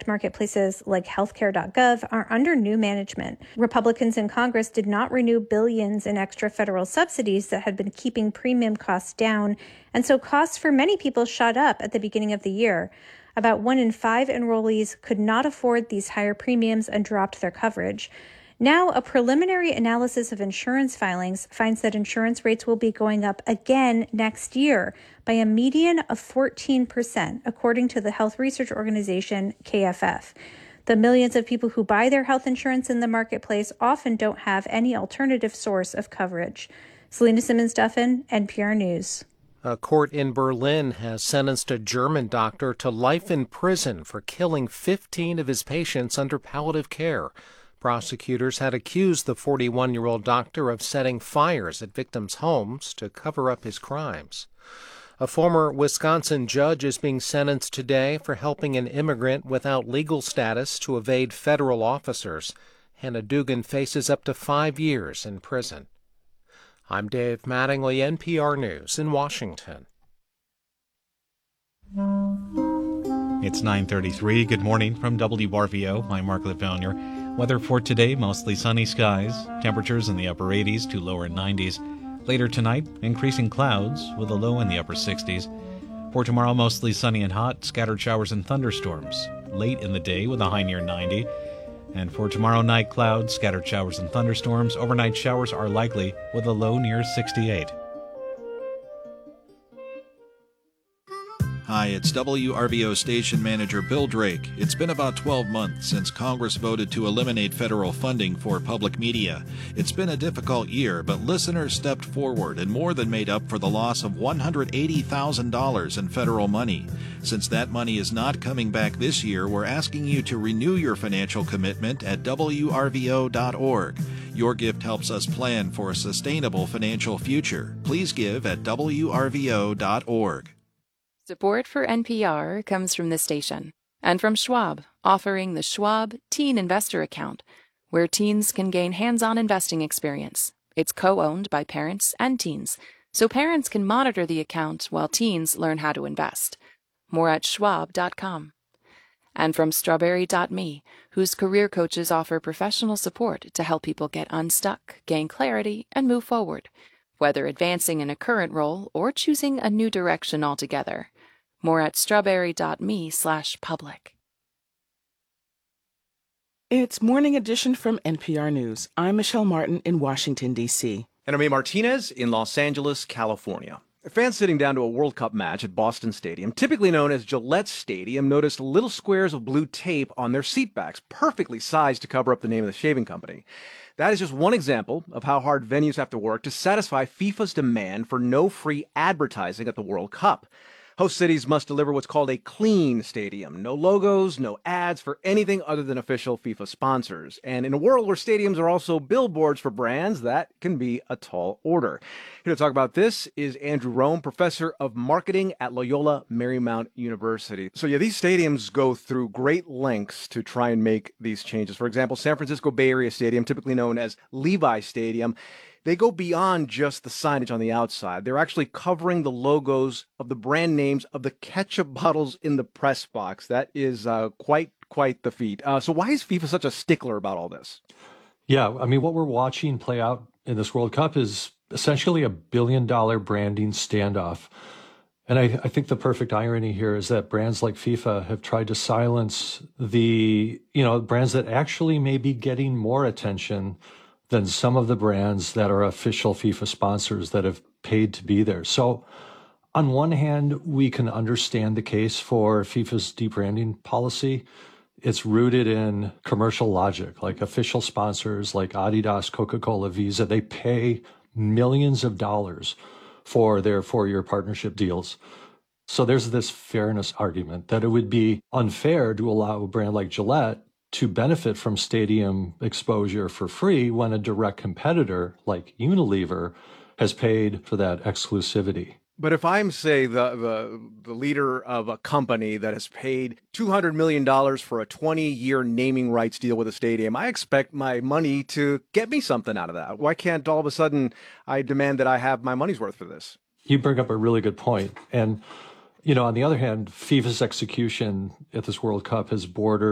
select marketplaces like healthcare.gov are under new management. Republicans in Congress did not renew billions in extra federal subsidies that had been keeping premium costs down, and so costs for many people shot up at the beginning of the year. About 1 in 5 enrollees could not afford these higher premiums and dropped their coverage. Now, a preliminary analysis of insurance filings finds that insurance rates will be going up again next year by a median of 14%, according to the health research organization KFF. The millions of people who buy their health insurance in the marketplace often don't have any alternative source of coverage. Selena Simmons-Duffin, NPR News. A court in Berlin has sentenced a German doctor to life in prison for killing 15 of his patients under palliative care. Prosecutors had accused the 41-year-old doctor of setting fires at victims' homes to cover up his crimes. A former Wisconsin judge is being sentenced today for helping an immigrant without legal status to evade federal officers. Hannah Dugan faces up to 5 years in prison. I'm Dave Mattingly, NPR News in Washington. It's 9:33. Good morning from WRVO. I'm Mark Lefevre. Weather for today, mostly sunny skies. Temperatures in the upper 80s to lower 90s. Later tonight, increasing clouds with a low in the upper 60s. For tomorrow, mostly sunny and hot, scattered showers and thunderstorms. Late in the day with a high near 90. And for tomorrow night, clouds, scattered showers and thunderstorms. Overnight showers are likely with a low near 68. Hi, it's WRVO station manager Bill Drake. It's been about 12 months since Congress voted to eliminate federal funding for public media. It's been a difficult year, but listeners stepped forward and more than made up for the loss of $180,000 in federal money. Since that money is not coming back this year, we're asking you to renew your financial commitment at WRVO.org. Your gift helps us plan for a sustainable financial future. Please give at WRVO.org. Support for NPR comes from the station and from Schwab, offering the Schwab Teen Investor Account, where teens can gain hands-on investing experience. It's co-owned by parents and teens, so parents can monitor the account while teens learn how to invest. More at schwab.com. And from Strawberry.me, whose career coaches offer professional support to help people get unstuck, gain clarity, and move forward, whether advancing in a current role or choosing a new direction altogether. More at strawberry.me/public. It's Morning Edition from NPR News. I'm Michelle Martin in Washington, D.C. And I'm A. Martinez in Los Angeles, California. Fans sitting down to a World Cup match at Boston Stadium, typically known as Gillette Stadium, noticed little squares of blue tape on their seatbacks, perfectly sized to cover up the name of the shaving company. That is just one example of how hard venues have to work to satisfy FIFA's demand for no free advertising at the World Cup. Host cities must deliver what's called a clean stadium. No logos, no ads for anything other than official FIFA sponsors. And in a world where stadiums are also billboards for brands, that can be a tall order. Here to talk about this is Andrew Rome, professor of marketing at Loyola Marymount University. So yeah, these stadiums go through great lengths to try and make these changes. For example, San Francisco Bay Area Stadium, typically known as Levi Stadium, they go beyond just the signage on the outside. They're actually covering the logos of the brand names of the ketchup bottles in the press box. That is quite the feat. So why is FIFA such a stickler about all this? Yeah, I mean, what we're watching play out in this World Cup is essentially a billion-dollar branding standoff. And I think the perfect irony here is that brands like FIFA have tried to silence the, brands that actually may be getting more attention than some of the brands that are official FIFA sponsors that have paid to be there. So on one hand, we can understand the case for FIFA's debranding policy. It's rooted in commercial logic, like official sponsors like Adidas, Coca-Cola, Visa, they pay millions of dollars for their 4-year partnership deals. So there's this fairness argument that it would be unfair to allow a brand like Gillette to benefit from stadium exposure for free when a direct competitor like Unilever has paid for that exclusivity. But if I'm, say, the leader of a company that has paid $200 million for a 20-year naming rights deal with a stadium, I expect my money to get me something out of that. Why can't all of a sudden I demand that I have my money's worth for this? You bring up a really good point. And, on the other hand, FIFA's execution at this World Cup has bordered